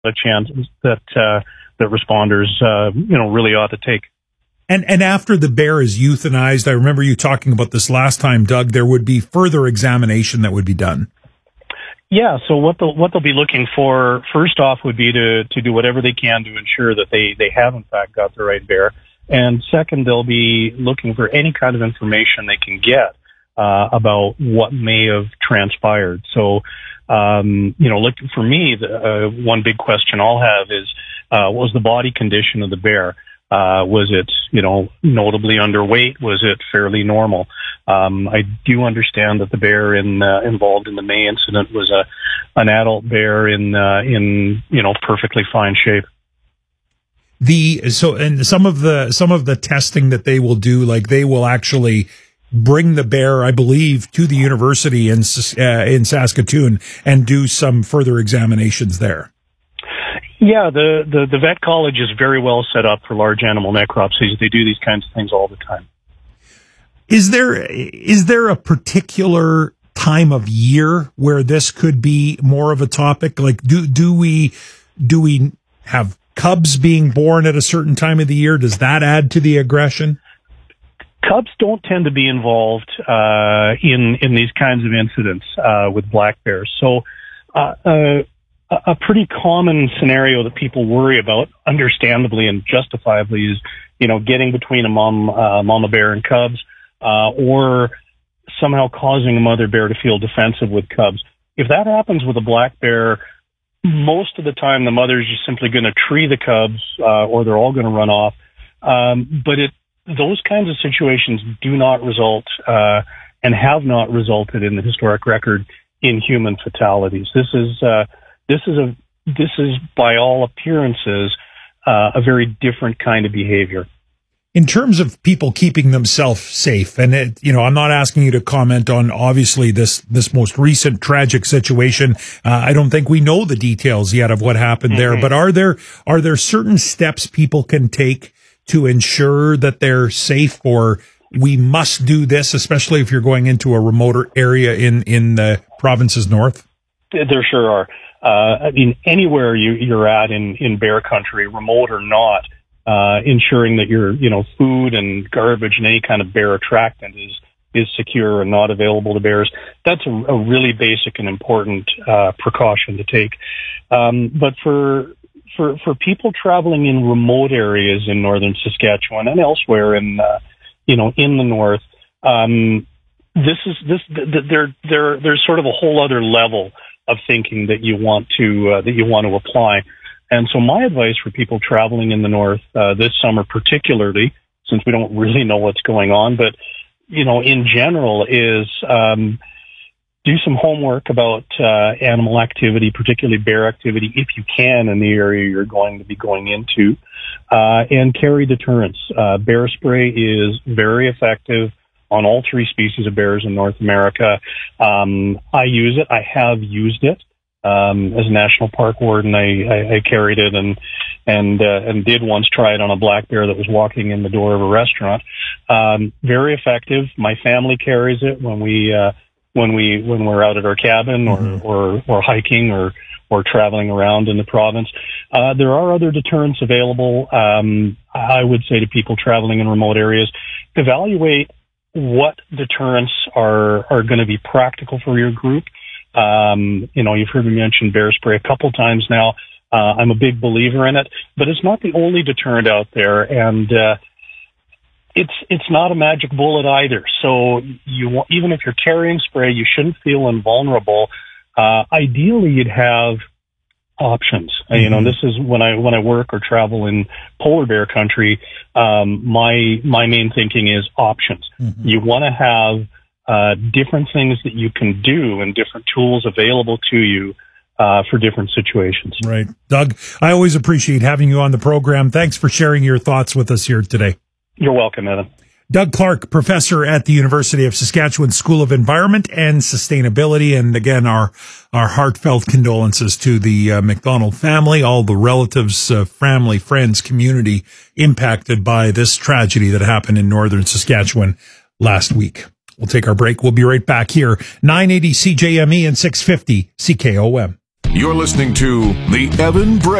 a chance that responders, really ought to take. And after the bear is euthanized, I remember you talking about this last time, Doug, there would be further examination that would be done. Yeah, so what they'll be looking for first off would be to do whatever they can to ensure that they have in fact got the right bear. And second, they'll be looking for any kind of information they can get about what may have transpired. So, look, for me, one big question I'll have is, what was the body condition of the bear? Was it, notably underweight? Was it fairly normal? I do understand that the bear involved in the May incident was an adult bear in perfectly fine shape. And some of the testing that they will do, like they will actually bring the bear, I believe, to the university in Saskatoon and do some further examinations there. Yeah, the vet college is very well set up for large animal necropsies. They do these kinds of things all the time. Is there a particular time of year where this could be more of a topic? Like, do we have cubs being born at a certain time of the year? Does that add to the aggression? Cubs don't tend to be involved in these kinds of incidents with black bears. So a pretty common scenario that people worry about, understandably and justifiably, is getting between a mama bear and cubs, or somehow causing a mother bear to feel defensive with cubs. If that happens with a black bear, most of the time the mother is just simply going to tree the cubs, or they're all going to run off. But those kinds of situations do not result, and have not resulted in the historic record in human fatalities. This is by all appearances a very different kind of behavior. In terms of people keeping themselves safe, and I'm not asking you to comment on obviously this most recent tragic situation. I don't think we know the details yet of what happened there. But are there certain steps people can take to ensure that they're safe, or we must do this, especially if you're going into a remoter area in the province's north? There sure are. Anywhere you're at in bear country, remote or not, ensuring that your food and garbage and any kind of bear attractant is secure and not available to bears. That's a really basic and important precaution to take. But for people traveling in remote areas in northern Saskatchewan and elsewhere in the north, there's sort of a whole other level of thinking that you want to apply. And so my advice for people traveling in the north this summer, particularly, since we don't really know what's going on, but in general, is do some homework about animal activity, particularly bear activity, if you can, in the area you're going to be going into, and carry deterrents. Bear spray is very effective on all three species of bears in North America. I use it. I have used it. As a national park warden, I carried it and did once try it on a black bear that was walking in the door of a restaurant. Very effective. My family carries it when we're out at our cabin or hiking or traveling around in the province. There are other deterrents available. I would say to people traveling in remote areas, evaluate what deterrents are going to be practical for your group. You've heard me mention bear spray a couple times now. I'm a big believer in it, but it's not the only deterrent out there, and it's not a magic bullet either. So even if you're carrying spray, you shouldn't feel invulnerable. Ideally, you'd have options. This is when I work or travel in polar bear country. My main thinking is options. You want to have different things that you can do and different tools available to you for different situations. Right. Doug, I always appreciate having you on the program. Thanks for sharing your thoughts with us here today. You're welcome, Evan. Doug Clark, professor at the University of Saskatchewan School of Environment and Sustainability. And again, our heartfelt condolences to the McDonald family, all the relatives, family, friends, community impacted by this tragedy that happened in northern Saskatchewan last week. We'll take our break. We'll be right back here. 980 CJME and 650 CKOM. You're listening to The Evan Bray